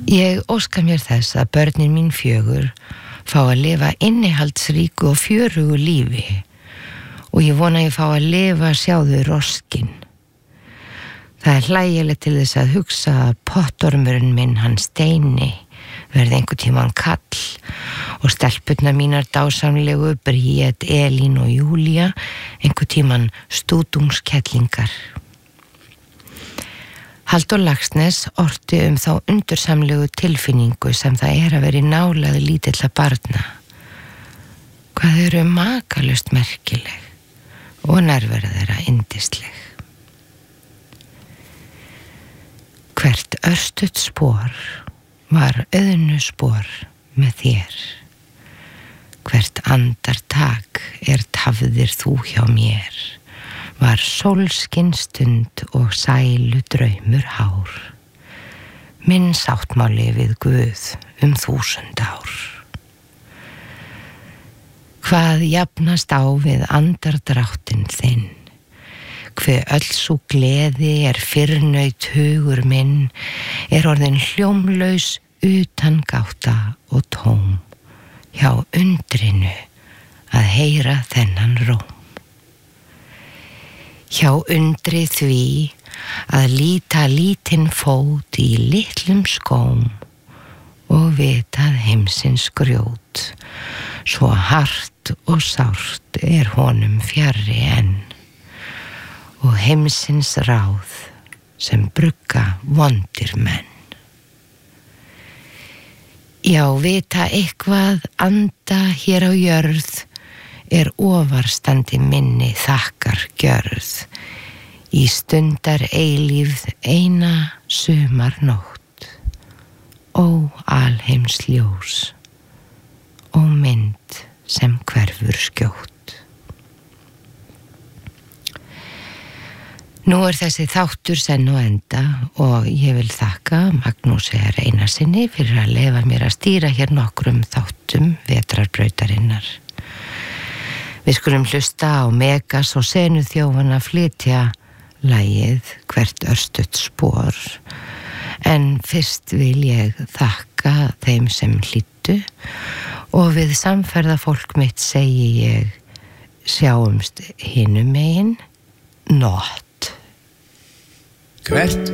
Ég óska mér þess að börnin mín 4 fá að lifa innihaldsríku og fjörugu lífi og ég vona ég fá að lifa sjáðu roskin. Það hlægilegt til þess að hugsa að pottormurinn minn, hann Steini, verði einhver tímann kall og stelpurnar mínar dásamlegu Bríet, Elín og Júlía einhver tímann stúdungskettlingar. Halldór Laxness orti þá undursamlegu tilfinningu sem það að vera í nálægð lítilla barna. Hvað eru makalust merkileg og nærvera þeirra yndisleg. Hvert örstutt spor var auðnuspor með þér. Hvert andartak tafðir þú hjá mér. Var sólskinstund og sælu draumur hár. Minn sáttmáli við Guð 1000 ár. Hvað jafnast á við andardráttinn þinn? Hve öll sú gleði fyrrnaut hugur minn orðin hljómlaus utan gátta og tóm. Hjá undrinu að heyra þennan róm. Hjá undri því að líta lítinn fót í litlum skóm og vitað heimsins grjót, svo hart og sárt honum fjarri enn, og heimsins ráð sem brugga vondir menn. Já, vita eitthvað anda hér á jörð ofarstandi minni þakkar gjörð, í stundar eilífð eina sumarnótt, ó alheims ljós, ó mynd sem hverfur skjótt. Nú þessi þáttur senn og enda og ég vil þakka Magnúsi R. Einarssyni fyrir að leyfa mér að stýra hér nokkrum þáttum vetrarbrautarinnar. Við skulum hlusta á Megas og Senuþjófana flytja lagið Hvert örstutt spor, en fyrst vil ég þakka þeim sem hlýddu og við samferðafólk mitt segi ég sjáumst hinum megin, nótt. Hvert